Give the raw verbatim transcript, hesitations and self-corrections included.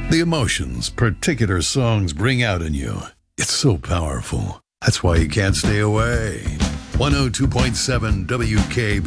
The emotions particular songs bring out in you. It's so powerful. That's why you can't stay away. one oh two point seven W K